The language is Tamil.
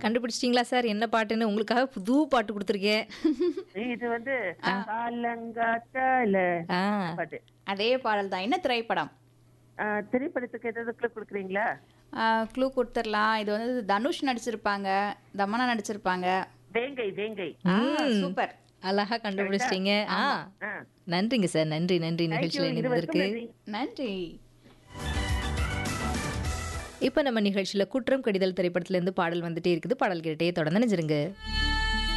கண்டுபிடிச்சிட்டீங்களா சார் என்ன பாட்டுன்னு? உங்களுக்காக புது பாட்டு குடுத்துருக்கேன். இது வந்து காலங்காத்தால ஆ. பாட்டு. அதே பாடல் தான். என்ன திரைப்படம்? திரைப்படத்துக்கு ஏதாவது clue கொடுக்குறீங்களா? க்ளூ கொடுத்துடலாம். இது வந்து தனுஷ் நடிச்சிருப்பாங்க, தமன்னா நடிச்சிருப்பாங்க. வேங்கை வேங்கை. சூப்பர். அழகா கண்டுபிடிச்சிட்டீங்க. ஆ. ஆ. நன்றிங்க சார். நன்றி நன்றி Thank you. நிகழ்ச்சியில இருவருக்கும் இணைந்ததற்கு. நன்றி. நன்றி. இப்ப நம்ம நிகழ்ச்சியில குற்றம் கடிதல் திரைப்படத்துல இருந்து பாடல் வந்துட்டே இருக்குது. பாடல் கேட்டே தொடர்ந்து நினைச்சிருங்க.